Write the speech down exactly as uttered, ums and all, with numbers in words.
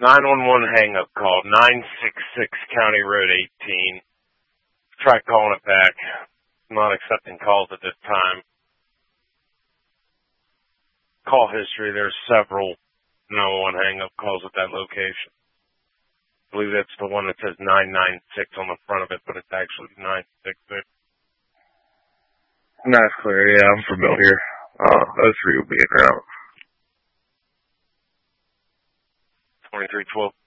nine one one hang-up call, nine six six County Road eighteen. Try calling it back. Not accepting calls at this time. Call history, there's several nine one one hang-up calls at that location. I believe that's the one that says nine nine six on the front of it, but it's actually nine six six. That's clear, yeah, I'm familiar. Uh, oh three will be in route. twenty-three twelve